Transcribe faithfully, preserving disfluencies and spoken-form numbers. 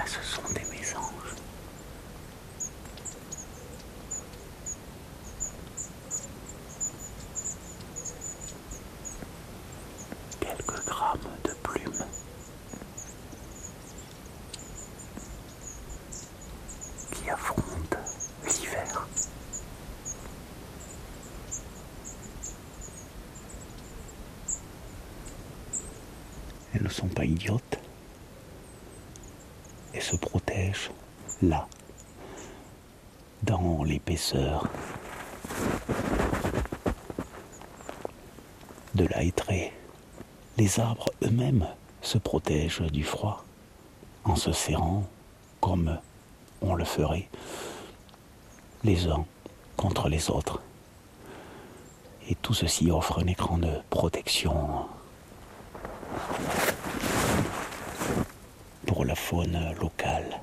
ben, ce sont des mésanges. Quelques grammes de plumes qui affrontent l'hiver. Elles ne sont pas idiotes et se protègent là, dans l'épaisseur de la hêtraie. Les arbres eux-mêmes se protègent du froid en se serrant comme on le ferait les uns contre les autres. Et tout ceci offre un écran de protection pour la faune locale.